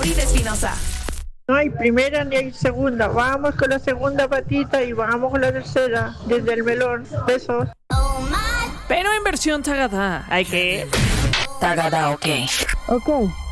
David Espinosa. No hay primera ni hay segunda. Vamos con la segunda patita y vamos con la tercera. Desde el melón. Besos. Pero en versión tagada. Hay que... Tagada, ok. Ok.